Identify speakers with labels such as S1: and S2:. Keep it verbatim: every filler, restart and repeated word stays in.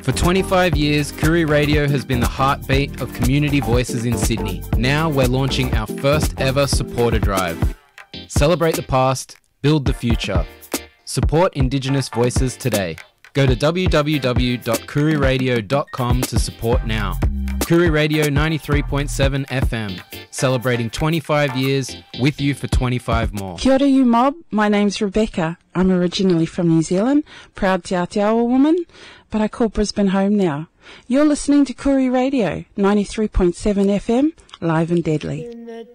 S1: For twenty-five years, Koori Radio has been the heartbeat of community voices in Sydney. Now we're launching our first ever supporter drive. Celebrate the past, build the future. Support Indigenous voices today. Go to w w w dot koori radio dot com to support now. Koori Radio ninety-three point seven F M, celebrating twenty-five years, with you for twenty-five more.
S2: Kia ora, you mob. My name's Rebecca. I'm originally from New Zealand, proud Te Aotearoa woman, but I call Brisbane home now. You're listening to Koori Radio ninety-three point seven F M, live and deadly.